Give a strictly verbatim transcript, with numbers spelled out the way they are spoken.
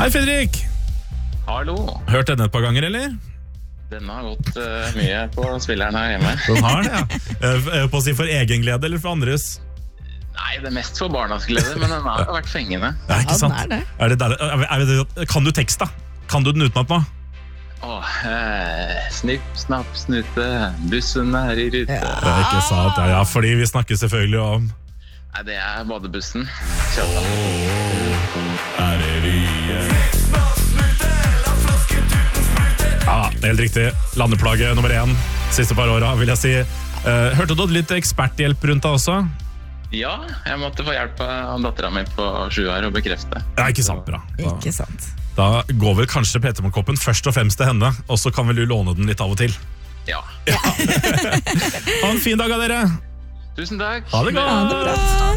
Hei, Fredrik. Hallo. Hørt denne et par ganger, eller? Denne har gått uh, mye på spilleren her hjemme. Den har det, ja. Uh, på å si for egen glede eller for andres? Nei, det er mest for barnas glede, men den har vært fengende. Ja, ikke sant? Ja, den er det. Er det der, er, er det, kan du tekst, da? Kan du den utenat nå? Åh, eh, snipp, snapp, snute, bussen er i rute. Det er ikke sant, ja, ja, fordi vi snakker selvfølgelig om Nei, det er badebussen. Kjøtta. Er det vi Ja, helt riktig. Landeplage nummer én siste par åra, vil jeg si. Uh, hørte du litt eksperthjelp rundt deg også? Ja, jeg måtte få hjelp av datteren min på sju år og bekrefte. Ja, ikke sant, bra. Da, Ikke sant. da går vel kanskje P T Morgen-koppen først og fremst til henne, og så kan vel du låne den litt av og til. Ja. Ha en fin dag av dere! Tusen takk. Ha det godt! Ha det bra.